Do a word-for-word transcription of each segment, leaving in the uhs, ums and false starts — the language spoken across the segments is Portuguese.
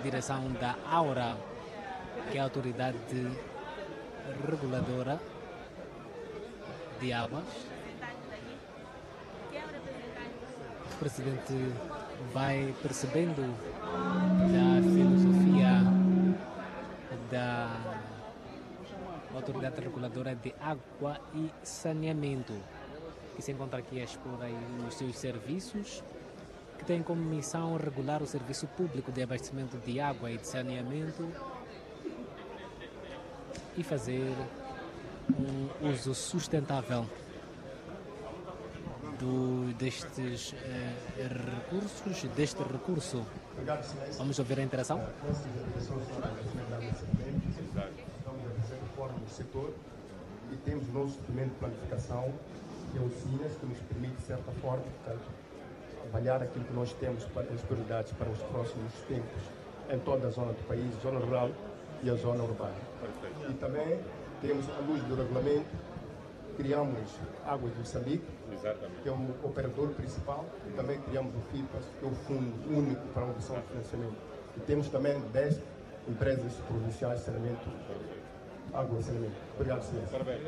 direção da Aura, que é a autoridade reguladora de águas. O presidente vai percebendo da filosofia da autoridade reguladora de água e saneamento, que se encontra aqui a expor aí os seus serviços, que tem como missão regular o serviço público de abastecimento de água e de saneamento e fazer um uso sustentável do, destes eh, recursos, deste recurso. Vamos ouvir a interação? Do setor e temos o nosso documento de planificação, que é o SINAS, que nos permite, de certa forma, portanto, avaliar aquilo que nós temos para as prioridades para os próximos tempos em toda a zona do país, zona rural e a zona urbana. Perfeito. E também temos, à luz do regulamento, criamos Águas de Moçambique, Exatamente. Que é o operador principal, e também criamos o FIPAS, que é o Fundo Único para a Opção de Financiamento. E temos também dez empresas provinciais de saneamento. Água e saneamento. Obrigado, senhor. Parabéns.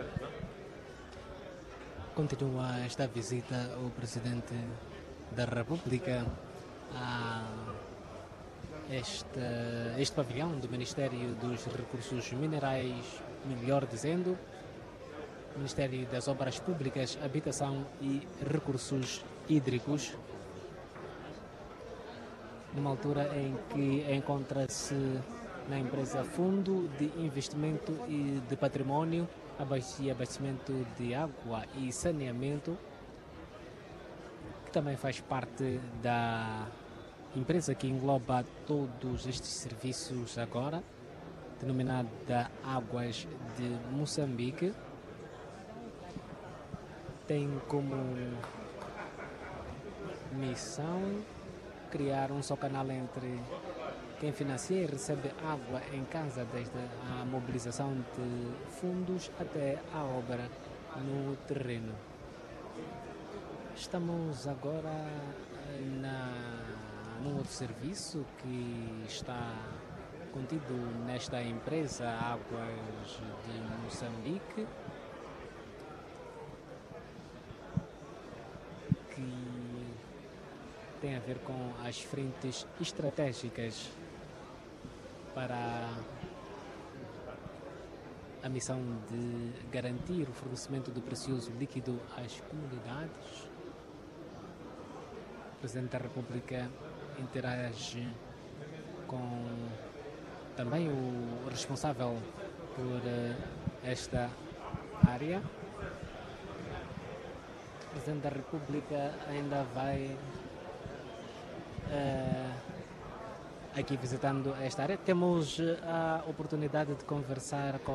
Continua esta visita o Presidente da República a este, este pavilhão do Ministério dos Recursos Minerais, melhor dizendo, Ministério das Obras Públicas, Habitação e Recursos Hídricos, numa altura em que encontra-se na empresa Fundo de Investimento e de Património e Abastecimento de Água e Saneamento, que também faz parte da empresa que engloba todos estes serviços agora, denominada Águas de Moçambique. Tem como missão criar um só canal entre quem financia e recebe água em casa, desde a mobilização de fundos até a obra no terreno. Estamos agora na, num outro serviço que está contido nesta empresa Águas de Moçambique, que tem a ver com as frentes estratégicas para a missão de garantir o fornecimento do precioso líquido às comunidades. O Presidente da República interage com também o responsável por esta área. O Presidente da República ainda vai uh, aqui visitando esta área. Temos a oportunidade de conversar com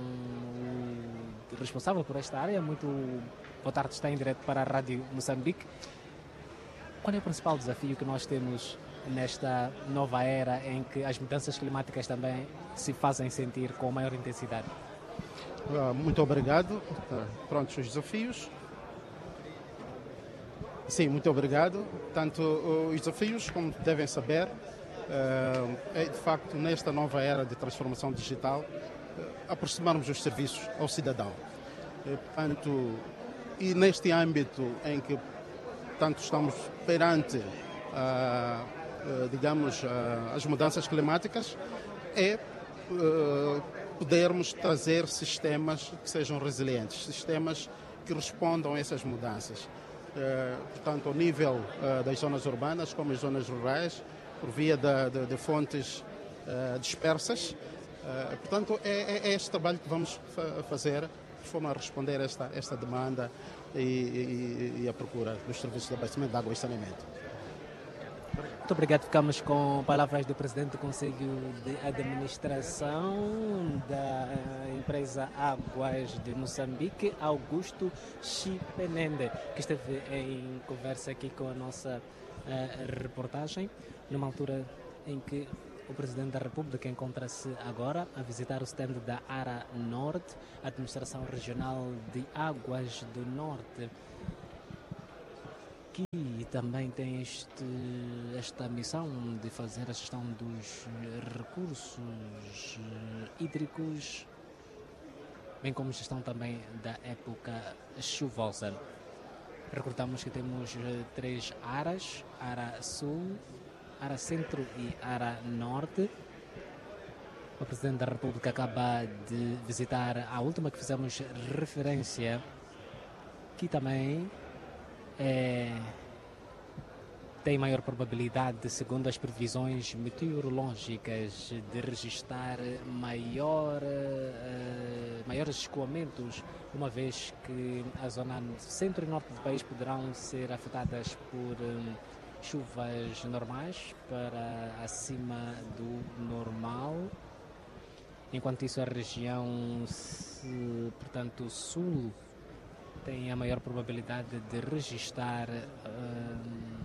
o responsável por esta área. Muito boa tarde, está em direto para a Rádio Moçambique. Qual é o principal desafio que nós temos nesta nova era em que as mudanças climáticas também se fazem sentir com maior intensidade? Muito obrigado. Prontos os desafios. Sim, muito obrigado. Tanto os desafios, como devem saber, é de facto nesta nova era de transformação digital aproximarmos os serviços ao cidadão. Portanto, e neste âmbito em que tanto estamos perante a, digamos, as mudanças climáticas, é podermos trazer sistemas que sejam resilientes, sistemas que respondam a essas mudanças. Portanto, ao nível das zonas urbanas como as zonas rurais, por via de, de, de fontes dispersas. Portanto, é, é este trabalho que vamos fazer de forma a responder a esta, esta demanda e, e, e a procura dos serviços de abastecimento de água e saneamento. Muito obrigado. Ficamos com palavras do Presidente do Conselho de Administração da empresa Águas de Moçambique, Augusto Chipenende, que esteve em conversa aqui com a nossa uh, reportagem, numa altura em que o Presidente da República encontra-se agora a visitar o stand da ARA Norte, Administração Regional de Águas do Norte, que também tem este, esta missão de fazer a gestão dos recursos hídricos, bem como gestão também da época chuvosa. Recordamos que temos três aras, Ara Sul, Ara Centro e Ara Norte. O Presidente da República acaba de visitar a última que fizemos referência, que também é, tem maior probabilidade, segundo as previsões meteorológicas, de registrar maior, uh, maiores escoamentos, uma vez que a zona centro e norte do país poderão ser afetadas por um, chuvas normais para acima do normal. Enquanto isso, a região, se, portanto, sul, tem a maior probabilidade de registrar um,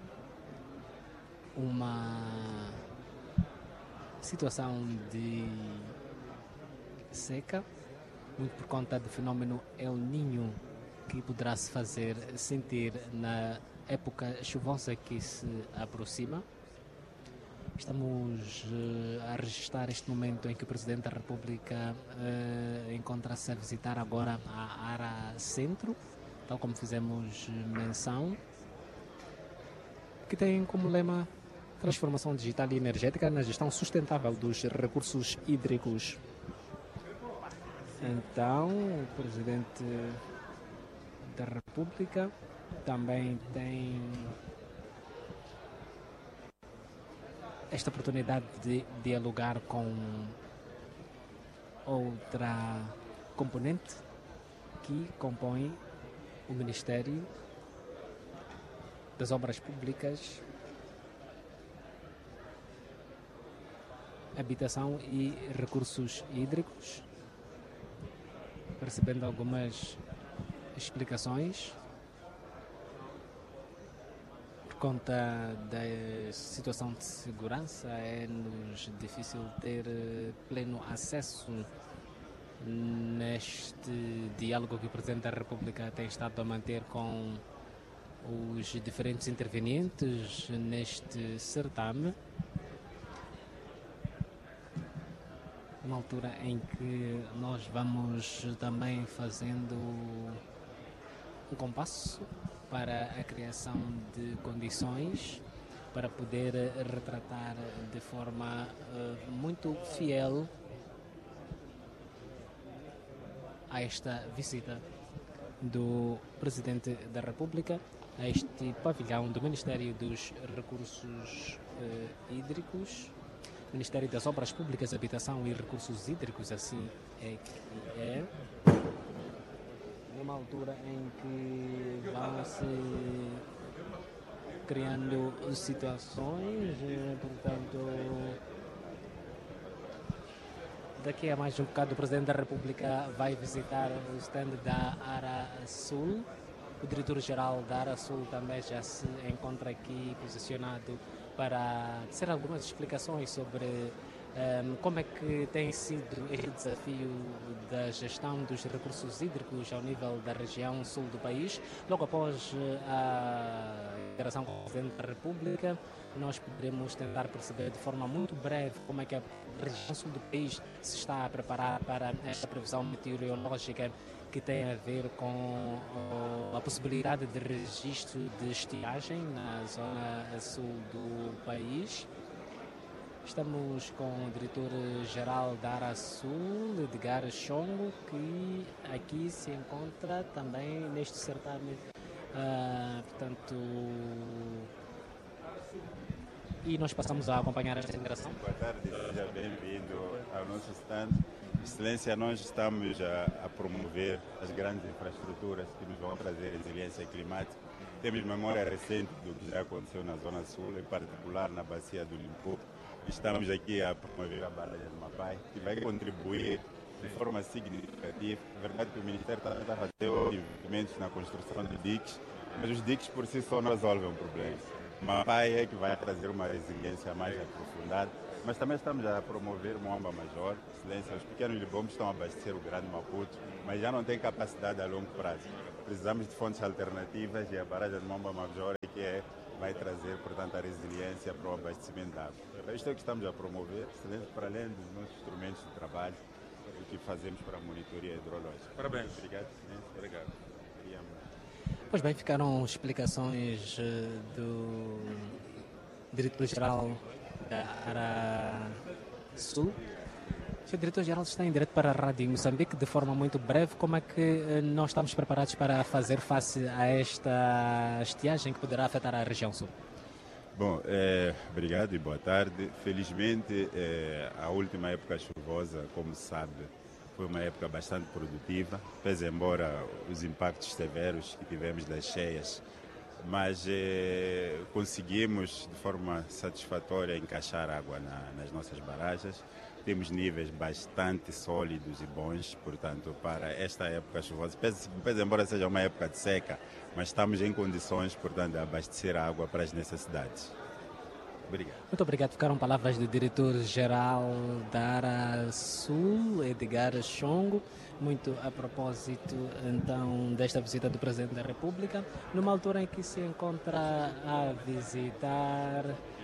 uma situação de seca, muito por conta do fenómeno El Niño, que poderá se fazer sentir na época chuvosa que se aproxima. Estamos uh, a registrar este momento em que o Presidente da República uh, encontra-se a visitar agora a Ara Centro, tal como fizemos menção, que tem como lema transformação digital e energética na gestão sustentável dos recursos hídricos. Então, o Presidente da República também tem esta oportunidade de dialogar com outra componente que compõe o Ministério das Obras Públicas, Habitação e Recursos Hídricos, recebendo algumas explicações por conta da situação de segurança. É-nos difícil ter pleno acesso neste diálogo que o Presidente da República tem estado a manter com os diferentes intervenientes neste certame, uma altura em que nós vamos também fazendo um compasso para a criação de condições para poder retratar de forma uh, muito fiel a esta visita do Presidente da República a este pavilhão do Ministério dos Recursos uh, Hídricos, Ministério das Obras Públicas, Habitação e Recursos Hídricos, assim é que é, numa altura em que vão-se criando situações, portanto, daqui a mais um bocado o Presidente da República vai visitar o stand da Ara Sul. O diretor-geral da Ara Sul também já se encontra aqui posicionado para dizer algumas explicações sobre um, como é que tem sido este desafio da gestão dos recursos hídricos ao nível da região sul do país. Logo após a interação com o Presidente da República, nós poderemos tentar perceber de forma muito breve como é que a região sul do país se está a preparar para esta previsão meteorológica que tem a ver com a possibilidade de registro de estiagem na zona sul do país. Estamos com o diretor-geral da Ara Sul, Edgar Chongo, que aqui se encontra também neste certame. Uh, portanto, e nós passamos a acompanhar esta interação. Boa tarde, seja bem-vindo ao nosso stand. Excelência, nós estamos a, a promover as grandes infraestruturas que nos vão trazer resiliência climática. Temos memória recente do que já aconteceu na Zona Sul, em particular na Bacia do Limpopo. Estamos aqui a promover a barragem de Mapai, que vai contribuir de forma significativa. É verdade que o Ministério está a fazer investimentos na construção de diques, mas os diques por si só não resolvem o problema. Mapai é que vai trazer uma resiliência mais aprofundada, mas também estamos a promover Moamba Major. Excelência, os pequenos libombos estão a abastecer o Grande Maputo, mas já não têm capacidade a longo prazo. Precisamos de fontes alternativas e a barragem de Moamba Major é que que é, vai trazer, portanto, a resiliência para o abastecimento de água. Isto é o que estamos a promover, excelente, para além dos nossos instrumentos de trabalho, o que fazemos para a monitoria hidrológica. Parabéns. Obrigado, obrigado. Pois bem, ficaram explicações do diretor-geral da Ara Sul. O senhor diretor-geral está em direto para a Rádio Moçambique. De forma muito breve, como é que nós estamos preparados para fazer face a esta estiagem que poderá afetar a região sul? Bom, é, obrigado e boa tarde. Felizmente, é, a última época chuvosa, como se sabe, foi uma época bastante produtiva, pese embora os impactos severos que tivemos das cheias, mas eh, conseguimos de forma satisfatória encaixar água na, nas nossas barragens. Temos níveis bastante sólidos e bons, portanto, para esta época chuvosa, pese, pese embora seja uma época de seca, mas estamos em condições, portanto, de abastecer água para as necessidades. Obrigado. Muito obrigado. Ficaram palavras do diretor-geral da Ara Sul, Edgar Chongo, muito a propósito então desta visita do Presidente da República, numa altura em que se encontra a visitar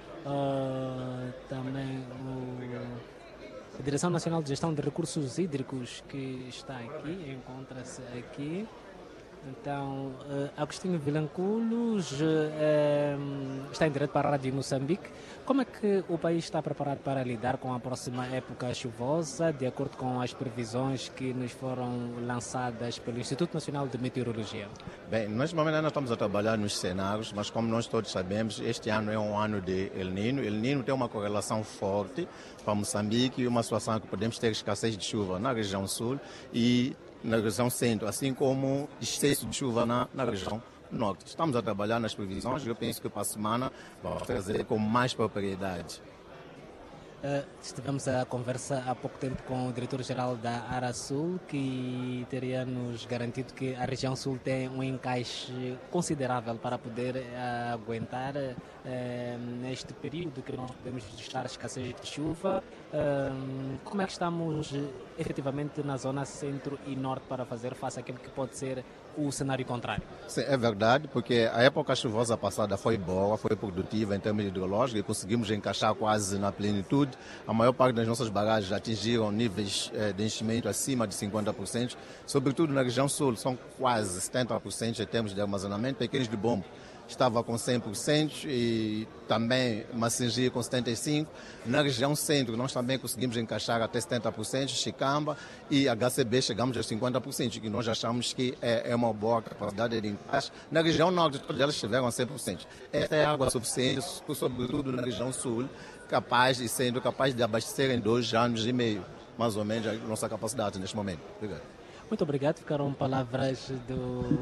uh, também o, a Direção Nacional de Gestão de Recursos Hídricos, que está aqui, encontra-se aqui. Então, uh, Agostinho Vilanculos uh, está em direto para a Rádio Moçambique. Como é que o país está preparado para lidar com a próxima época chuvosa, de acordo com as previsões que nos foram lançadas pelo Instituto Nacional de Meteorologia? Bem, neste momento ainda estamos a trabalhar nos cenários, mas como nós todos sabemos, este ano é um ano de El Niño. El Niño tem uma correlação forte para Moçambique e uma situação que podemos ter escassez de chuva na região sul e na região centro, assim como excesso de chuva na, na região norte. Estamos a trabalhar nas previsões, eu penso que para a semana vamos fazer com mais propriedade. Uh, estivemos a conversa há pouco tempo com o diretor-geral da Ara Sul, que teria nos garantido que a região sul tem um encaixe considerável para poder uh, aguentar uh, neste período que nós podemos registrar a escassez de chuva. Uh, como é que estamos uh, efetivamente na zona centro e norte para fazer face àquilo que pode ser o cenário contrário? Sim, é verdade, porque a época chuvosa passada foi boa, foi produtiva em termos hidrológicos e conseguimos encaixar quase na plenitude. A maior parte das nossas barragens atingiram níveis de enchimento acima de cinquenta por cento, sobretudo na região sul, são quase setenta por cento em termos de armazenamento. Pequenos de Bombo estava com cem por cento e também Massingi com setenta e cinco por cento. Na região centro nós também conseguimos encaixar até setenta por cento, Chicamba e H C B chegamos a cinquenta por cento, que nós achamos que é, é uma boa capacidade de encaixe. Na região norte todas elas estiveram a cem por cento. Esta é água suficiente, sobretudo na região sul, capaz de sendo capaz de abastecer em dois anos e meio, mais ou menos a nossa capacidade neste momento. Obrigado. Muito obrigado. Ficaram palavras do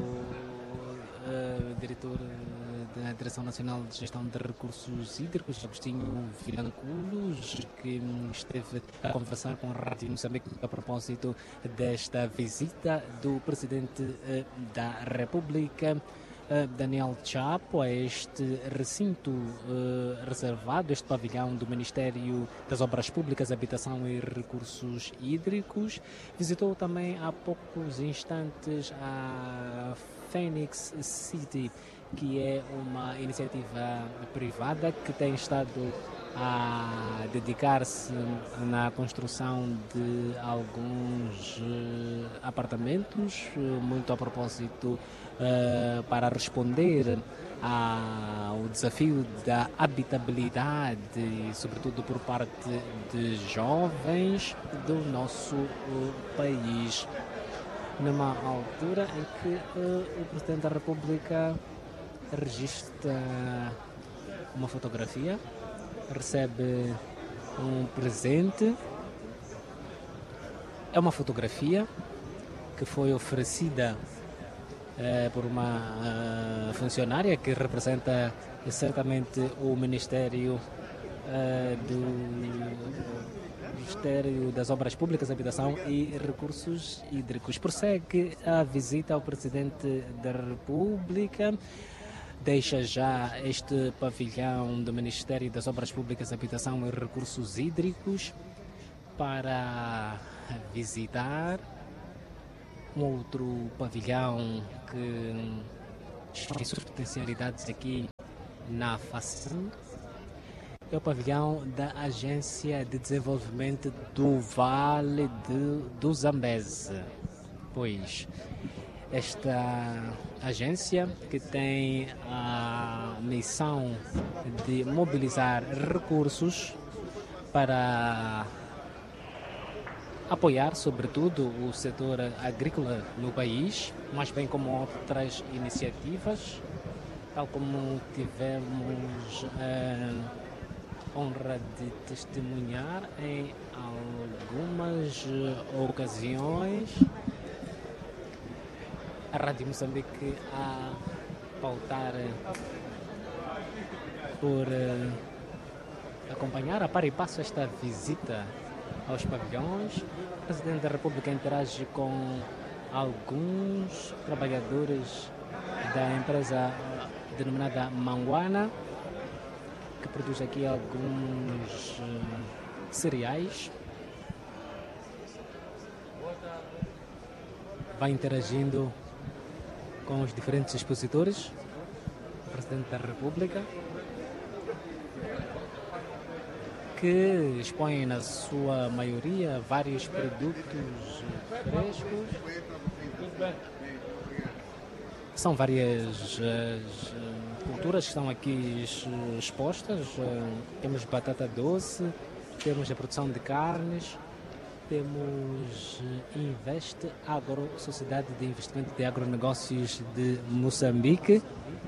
uh, diretor da Direção Nacional de Gestão de Recursos Hídricos, Agostinho Vilanculos, que esteve a conversar com a Rádio Moçambique a propósito desta visita do Presidente uh, da República, uh, Daniel Chapo, a este recinto uh, reservado, este pavilhão do Ministério das Obras Públicas, Habitação e Recursos Hídricos. Visitou também há poucos instantes a Phoenix City, que é uma iniciativa privada que tem estado a dedicar-se na construção de alguns uh, apartamentos, uh, muito a propósito uh, para responder ao desafio da habitabilidade, sobretudo por parte de jovens do nosso uh, país. Numa altura em que uh, o Presidente da República registra uma fotografia, recebe um presente. É uma fotografia que foi oferecida uh, por uma uh, funcionária que representa certamente o Ministério uh, do Ministério das Obras Públicas, Habitação e Recursos Hídricos. Prossegue a visita ao Presidente da República. Deixa já este pavilhão do Ministério das Obras Públicas, Habitação e Recursos Hídricos para visitar um outro pavilhão que tem suas potencialidades aqui na FACIN, é o pavilhão da Agência de Desenvolvimento do Vale de, do Zambeze. Pois esta agência, que tem a missão de mobilizar recursos para apoiar, sobretudo, o setor agrícola no país, mas bem como outras iniciativas, tal como tivemos a honra de testemunhar em algumas ocasiões. A Rádio Moçambique a pautar por acompanhar a par e passo esta visita aos pavilhões. O Presidente da República interage com alguns trabalhadores da empresa denominada Manguana, que produz aqui alguns uh, cereais. Vai interagindo com os diferentes expositores. O Presidente da República, que expõe na sua maioria vários produtos frescos. São várias as culturas que estão aqui expostas. Temos batata doce, temos a produção de carnes, temos Invest Agro, Sociedade de Investimento de Agronegócios de Moçambique.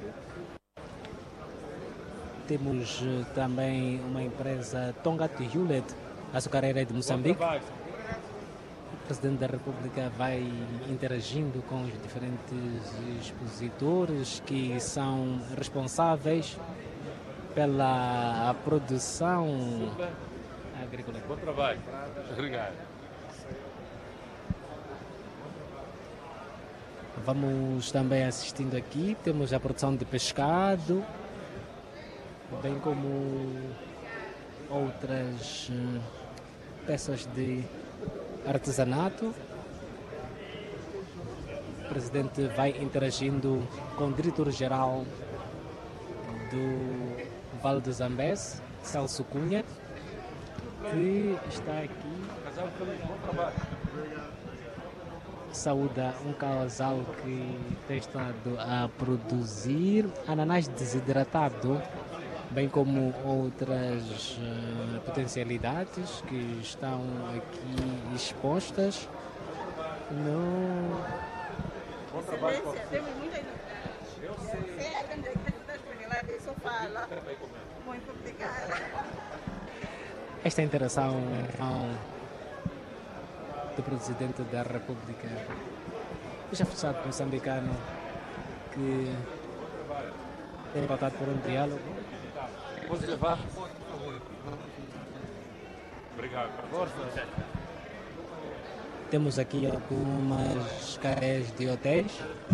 Temos também uma empresa Tongaat Hewlett, açucareira de Moçambique. O Presidente da República vai interagindo com os diferentes expositores que são responsáveis pela produção agrícola. Bom trabalho. Obrigado. Vamos também assistindo aqui, temos a produção de pescado, bem como outras peças de artesanato. O Presidente vai interagindo com o diretor-geral do Vale do Zambeze, Celso Cunha, que está aqui. Saúda um casal que tem estado a produzir ananás desidratado, bem como outras uh, potencialidades que estão aqui expostas no... Bom trabalho. Temos muita novidades. Eu sei. Eu só falo. Muito obrigada. Esta interação do Presidente da República, já forçado moçambicano, que tem pautado por um diálogo. Pode levar? Obrigado. Força. Temos aqui algumas cadeias de hotéis.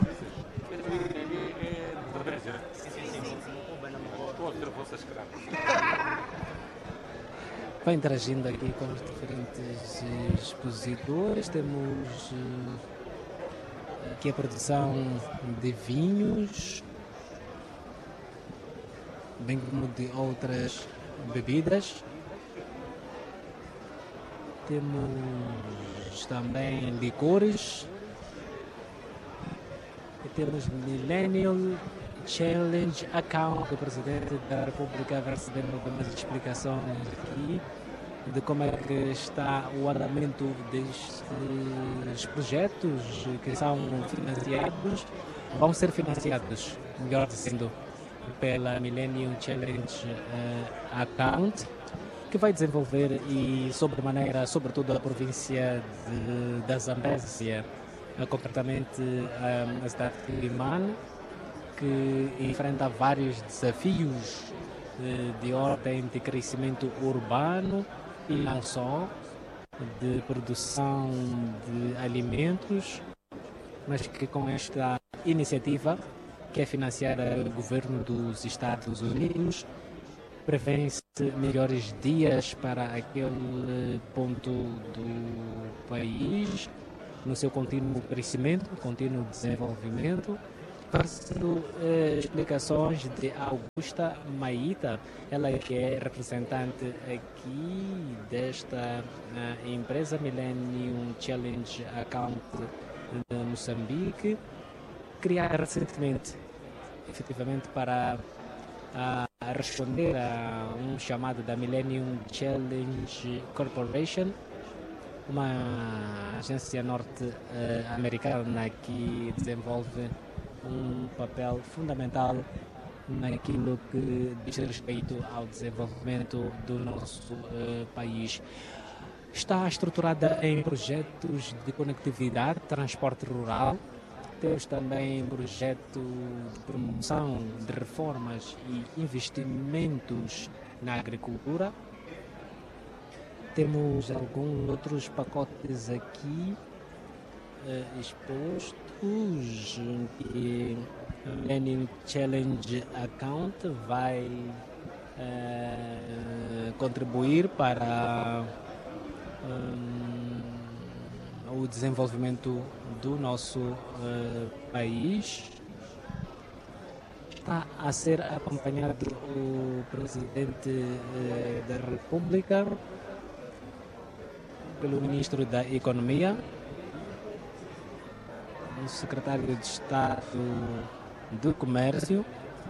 Vai interagindo aqui com os diferentes expositores. Temos aqui a produção de vinhos, bem como de outras bebidas. Temos também licores. E temos Millennial Challenge Account. O Presidente da República vai receber algumas explicações aqui de como é que está o andamento destes projetos que são financiados, vão ser financiados, melhor dizendo, pela Millennium Challenge uh, Account, que vai desenvolver e sobremaneira, sobretudo a província de, da Zambésia, uh, concretamente uh, a cidade de Limane, que enfrenta vários desafios uh, de ordem de crescimento urbano e não só, de produção de alimentos, mas que com esta iniciativa, que é financiada pelo governo dos Estados Unidos, prevêem-se melhores dias para aquele ponto do país, no seu contínuo crescimento, contínuo desenvolvimento, Fazendo eh, explicações de Augusta Maíta, ela que é representante aqui desta uh, empresa Millennium Challenge Account de Moçambique, criada recentemente, efetivamente para uh, responder a um chamado da Millennium Challenge Corporation, uma agência norte-americana que desenvolve um papel fundamental naquilo que diz respeito ao desenvolvimento do nosso uh, país. Está estruturada em projetos de conectividade, transporte rural. Temos também projeto de promoção de reformas e investimentos na agricultura. Temos alguns outros pacotes aqui uh, expostos que o Millennium Challenge Account vai uh, contribuir para um, o desenvolvimento do nosso uh, país. Está a ser acompanhado o Presidente uh, da República, pelo Ministro da Economia, o Secretário de Estado do Comércio.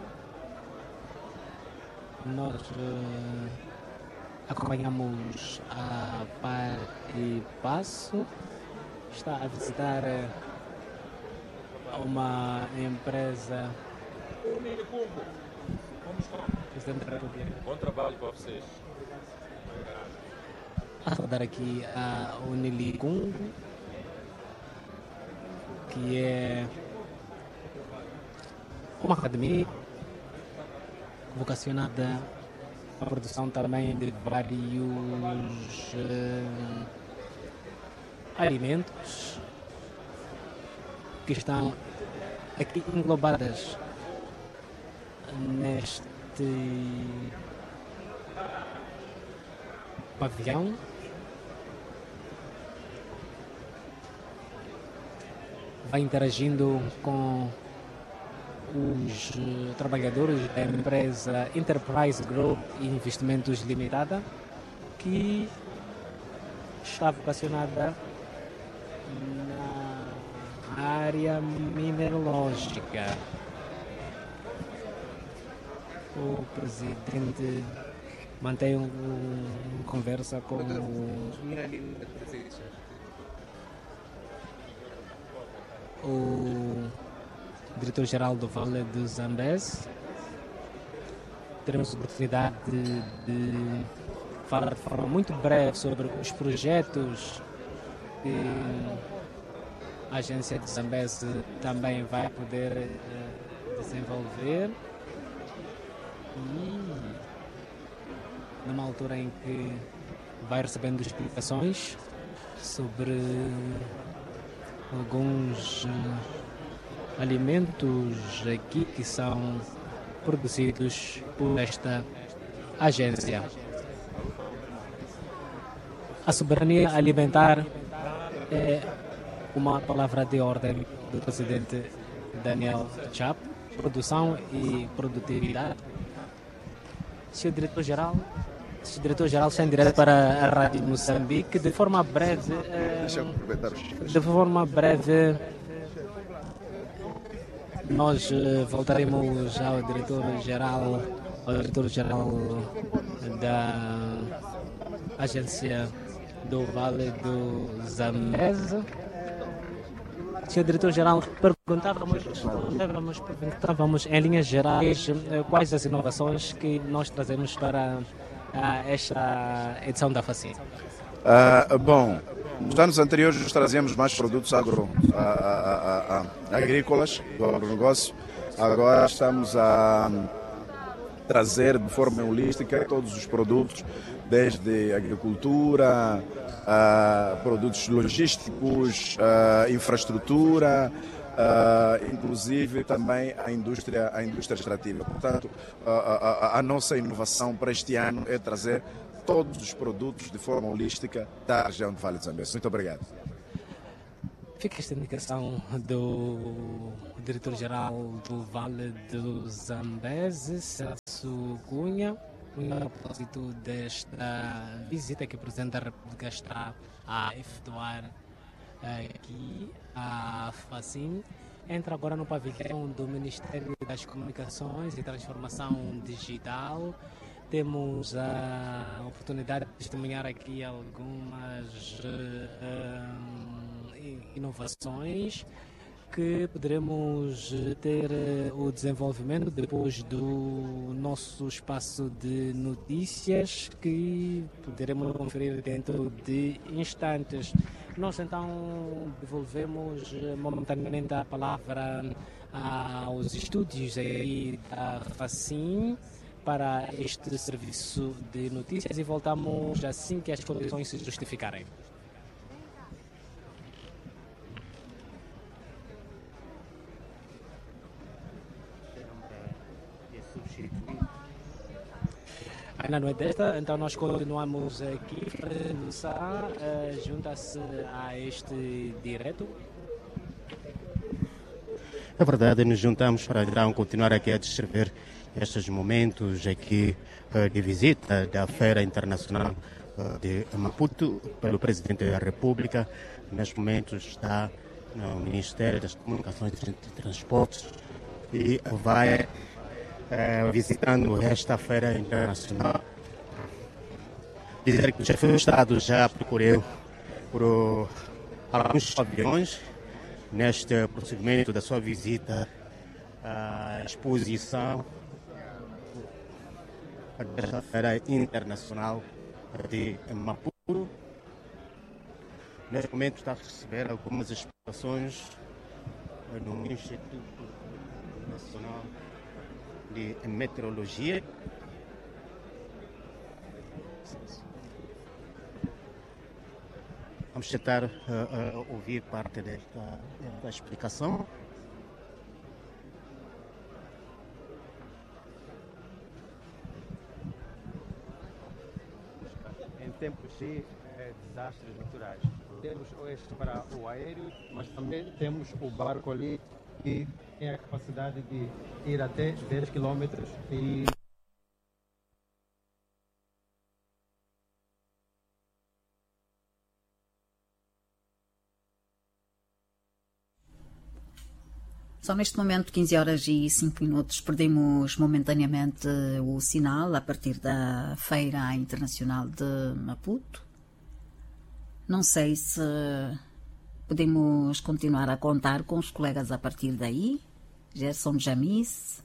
Nós uh, acompanhamos a par e passo. Está a visitar uh, uma empresa. Presidente da República. Bom trabalho para vocês. A saudar aqui a Unilicum, que é uma academia vocacionada à produção também de vários uh, alimentos que estão aqui englobadas neste pavilhão. Vai interagindo com os uh, trabalhadores da empresa Enterprise Group Investimentos Limitada, que está vocacionada na área mineralógica. O presidente mantém uma um, conversa com o o diretor-geral do Vale do Zambeze. Teremos a oportunidade de, de falar de forma muito breve sobre os projetos que a agência de Zambeze também vai poder uh, desenvolver, e numa altura em que vai recebendo explicações sobre alguns uh, alimentos aqui que são produzidos por esta agência. A soberania alimentar é uma palavra de ordem do presidente Daniel Chapo. Produção e produtividade. Senhor Diretor-Geral, Senhor Diretor-Geral, está em direto para a Rádio Moçambique. De forma breve, eh, de forma breve, nós eh, voltaremos ao Diretor-Geral, ao Diretor-Geral da Agência do Vale do Zambeze. Senhor Diretor-Geral, perguntávamos, perguntávamos, perguntávamos em linhas gerais quais as inovações que nós trazemos para uh, esta edição da FACIN. Uh, bom, nos anos anteriores nós trazíamos mais produtos agro, a, a, a, a, agrícolas do agronegócio. Agora estamos a trazer de forma holística todos os produtos, desde agricultura, a produtos logísticos, a infraestrutura, a, inclusive também a indústria, a indústria extrativa. Portanto, a, a, a nossa inovação para este ano é trazer todos os produtos de forma holística da região do Vale do Zambeze. Muito obrigado. Fica esta indicação do diretor-geral do Vale do Zambeze, Celso Cunha, a propósito desta visita que o Presidente da República está a efetuar aqui a FACIM. Entra agora no pavilhão do Ministério das Comunicações e Transformação Digital. Temos a oportunidade de testemunhar aqui algumas uh, inovações que poderemos ter o desenvolvimento depois do nosso espaço de notícias, que poderemos conferir dentro de instantes. Nós então devolvemos momentaneamente a palavra aos estúdios aí da FACIM para este serviço de notícias e voltamos assim que as condições se justificarem. Ainda não é desta, então nós continuamos aqui. Sá uh, junta-se a este direto. É verdade, nos juntamos para então continuar aqui a descrever estes momentos aqui uh, de visita da Feira Internacional uh, de Maputo pelo Presidente da República. Neste momento está no Ministério das Comunicações e Transportes e vai uh, visitando esta Feira Internacional. Dizer que o chefe do Estado já procurou por uh, alguns aviões neste procedimento da sua visita à exposição da Feira Internacional de Maputo. Neste momento está a receber algumas explicações no Instituto Nacional de Meteorologia. Vamos tentar uh, uh, ouvir parte desta, da explicação. Em tempos de eh, desastres naturais, temos este para o aéreo, mas também temos o barco ali que tem a capacidade de ir até dez quilômetros e Só neste momento, quinze horas e cinco minutos, perdemos momentaneamente o sinal a partir da Feira Internacional de Maputo. Não sei se podemos continuar a contar com os colegas a partir daí. Gerson Jamis.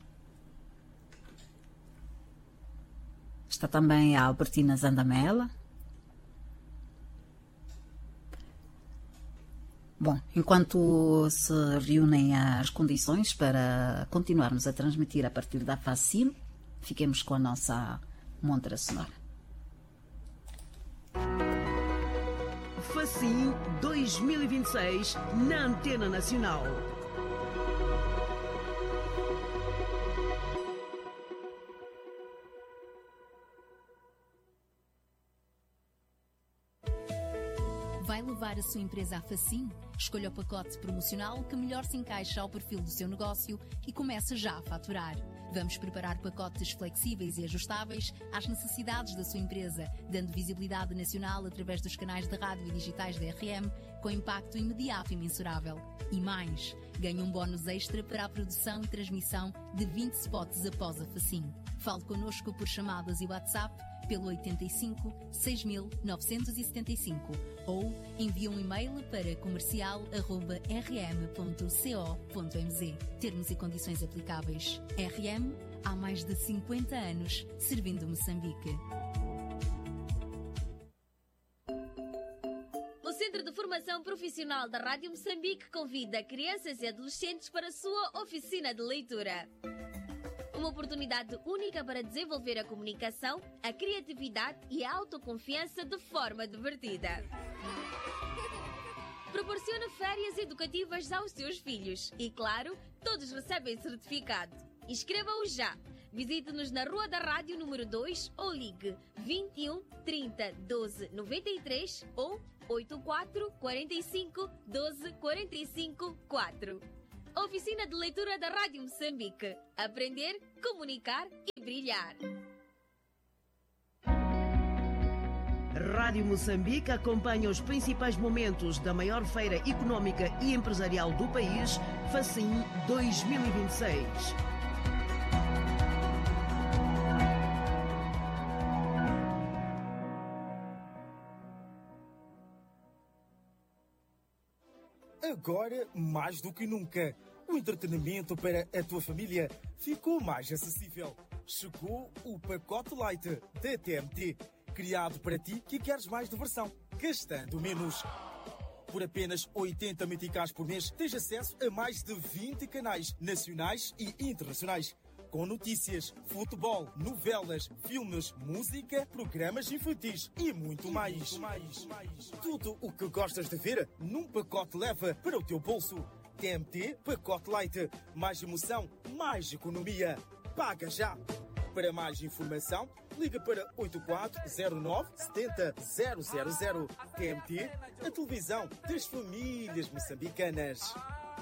Está também a Albertina Zandamela. Bom, enquanto se reúnem as condições para continuarmos a transmitir a partir da FACIM, fiquemos com a nossa montra sonora. FACIM dois mil e vinte e seis na Antena Nacional. Vai levar a sua empresa à FACIM? Escolha o pacote promocional que melhor se encaixa ao perfil do seu negócio e comece já a faturar. Vamos preparar pacotes flexíveis e ajustáveis às necessidades da sua empresa, dando visibilidade nacional através dos canais de rádio e digitais da R M, com impacto imediato e mensurável. E mais, ganhe um bónus extra para a produção e transmissão de vinte spots após a FACIM. Fale connosco por chamadas e WhatsApp pelo oitenta e cinco, seis mil novecentos e setenta e cinco ou envie um e-mail para comercial arroba r m ponto co ponto m z. Termos e condições aplicáveis. R M, há mais de cinquenta anos, servindo Moçambique. O Centro de Formação Profissional da Rádio Moçambique convida crianças e adolescentes para a sua oficina de leitura. Uma oportunidade única para desenvolver a comunicação, a criatividade e a autoconfiança de forma divertida. Proporciona férias educativas aos seus filhos e, claro, todos recebem certificado. Inscreva-os já. Visite-nos na Rua da Rádio número dois ou ligue vinte e um, trinta, doze, noventa e três ou oito quatro quatro cinco um dois quatro cinco quatro. Oficina de Leitura da Rádio Moçambique. Aprender, comunicar e brilhar. Rádio Moçambique acompanha os principais momentos da maior feira econômica e empresarial do país, Facim dois mil e vinte e seis. Agora, mais do que nunca, o entretenimento para a tua família ficou mais acessível. Chegou o pacote Light da T M T, criado para ti que queres mais diversão, gastando menos. Por apenas oitenta meticais por mês, tens acesso a mais de vinte canais nacionais e internacionais, com notícias, futebol, novelas, filmes, música, programas infantis e muito mais. mais, mais. Tudo o que gostas de ver num pacote leva para o teu bolso. T M T Pacote Light. Mais emoção, mais economia. Paga já! Para mais informação, liga para oito quatro zero nove sete zero zero zero. T M T, a televisão das famílias moçambicanas.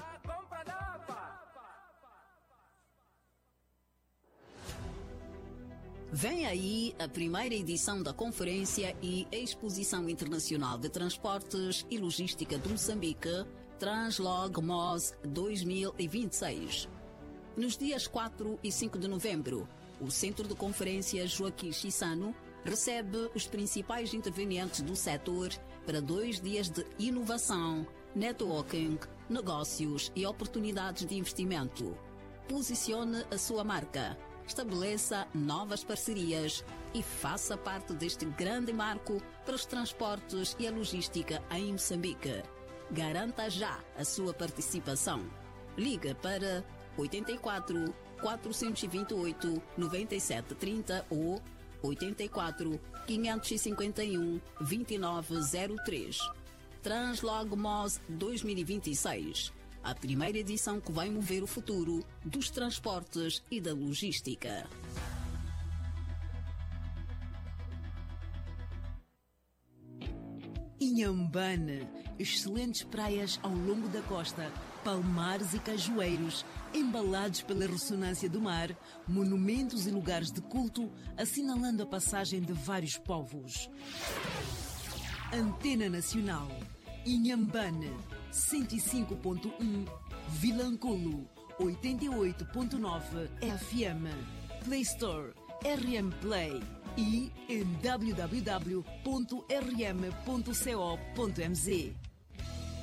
Vem aí a primeira edição da Conferência e Exposição Internacional de Transportes e Logística de Moçambique, Translog M O S dois mil e vinte e seis. Nos dias quatro e cinco de novembro, o Centro de Conferências Joaquim Chissano recebe os principais intervenientes do setor para dois dias de inovação, networking, negócios e oportunidades de investimento. Posicione a sua marca, estabeleça novas parcerias e faça parte deste grande marco para os transportes e a logística em Moçambique. Garanta já a sua participação. Liga para oito quatro, quatro dois oito, nove sete três zero ou oito quatro, cinco cinco um, dois nove zero três. Translog M O S dois mil e vinte e seis. A primeira edição que vai mover o futuro dos transportes e da logística. Inhambane, excelentes praias ao longo da costa, palmares e cajueiros, embalados pela ressonância do mar, monumentos e lugares de culto, assinalando a passagem de vários povos. Antena Nacional, Inhambane, cento e cinco ponto um, Vilanculo, oitenta e oito ponto nove F M, Play Store, R M Play e em w w w ponto r m ponto co ponto m z.